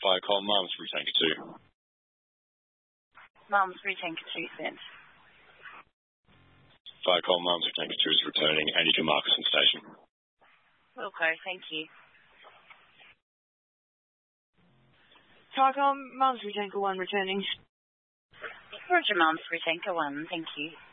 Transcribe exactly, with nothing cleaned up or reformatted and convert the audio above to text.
Fire call Malmesbury Tanker two. Malmesbury Tanker two sent. Fire call Malmesbury Tanker two is returning, and you can mark us in station. Okay, thank you. Fire call Malmesbury Tanker one returning. Roger, Malmesbury Tanker one, thank you.